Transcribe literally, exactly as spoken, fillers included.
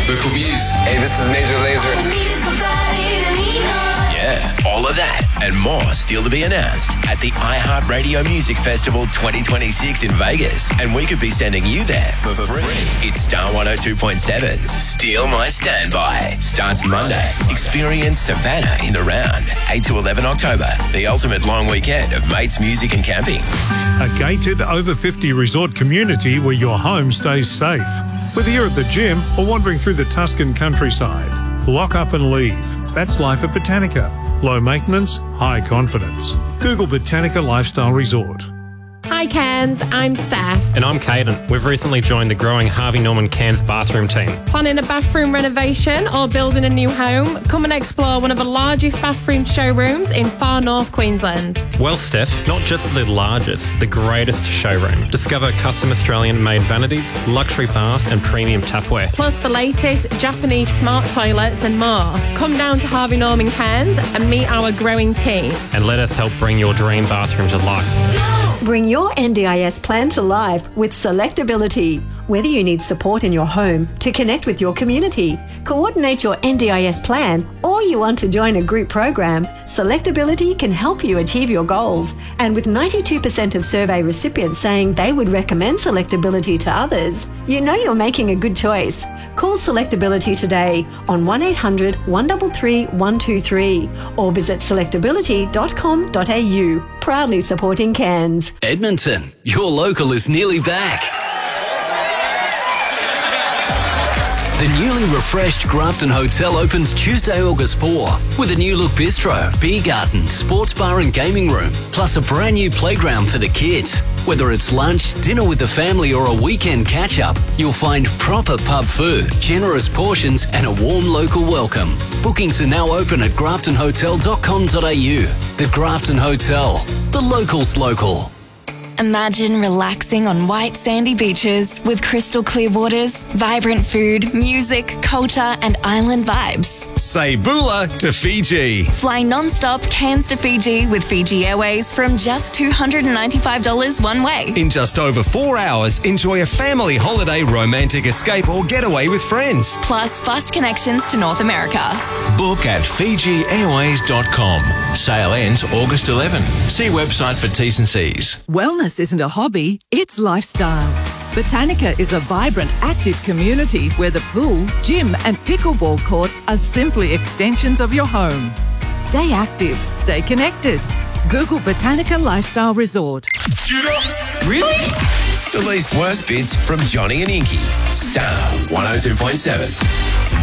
The cool views. Hey, this is Major Lazer. Yeah, all of that and more still to be announced at the iHeartRadio Music Festival twenty twenty-six in Vegas. And we could be sending you there for free. It's Star one oh two point seven's Steal My Standby. Starts Monday. Experience Savannah in the round. eight to eleven October. The ultimate long weekend of mates, music and camping. A gated over fifty resort community where your home stays safe. Whether you're at the gym or wandering through the Tuscan countryside, lock up and leave. That's life at Botanica. Low maintenance, high confidence. Google Botanica Lifestyle Resort. Hi Cairns, I'm Steph. And I'm Caden. We've recently joined the growing Harvey Norman Cairns bathroom team. Planning a bathroom renovation or building a new home? Come and explore one of the largest bathroom showrooms in far north Queensland. Well, Steph, not just the largest, the greatest showroom. Discover custom Australian-made vanities, luxury bath and premium tapware. Plus the latest Japanese smart toilets and more. Come down to Harvey Norman Cairns and meet our growing team. And let us help bring your dream bathroom to life. Bring your N D I S plan to life with Selectability. Whether you need support in your home to connect with your community, coordinate your N D I S plan, or you want to join a group program, Selectability can help you achieve your goals. And with ninety-two percent of survey recipients saying they would recommend Selectability to others, you know you're making a good choice. Call Selectability today on one eight hundred, one three three, one two three or visit selectability dot com dot a u. Proudly supporting Cairns. Edmonton, your local is nearly back. The newly refreshed Grafton Hotel opens Tuesday, August fourth with a new look bistro, beer garden, sports bar and gaming room, plus a brand new playground for the kids. Whether it's lunch, dinner with the family or a weekend catch-up, you'll find proper pub food, generous portions and a warm local welcome. Bookings are now open at grafton hotel dot com dot a u. The Grafton Hotel, the locals local. Imagine relaxing on white sandy beaches with crystal clear waters, vibrant food, music, culture and island vibes. Say bula to Fiji. Fly non-stop Cairns to Fiji with Fiji Airways from just two hundred ninety-five dollars one way. In just over four hours, enjoy a family holiday, romantic escape or getaway with friends. Plus fast connections to North America. Book at fiji airways dot com. Sale ends August eleventh. See website for T's and C's. Wellness isn't a hobby, it's lifestyle. Botanica is a vibrant, active community where the pool, gym and pickleball courts are simply extensions of your home. Stay active, stay connected. Google Botanica Lifestyle Resort. Really? The least worst bits from Johnny and Inky. Star one oh two point seven.